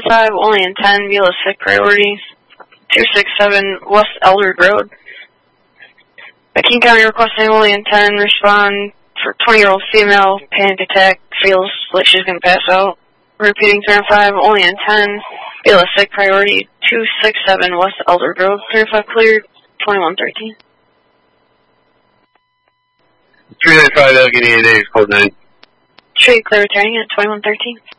5, only in 10, Vila Sick priority, 267 West Eldred Road. King County requesting only in 10, respond for 20-year-old female, panic attack, feels like she's going to pass out. Repeating 305, only in 10, Vila Sick priority, 267 West Eldred Road, 305 cleared, 2113. 395 Allegheny 88, code 9. Street clear returning at 2113.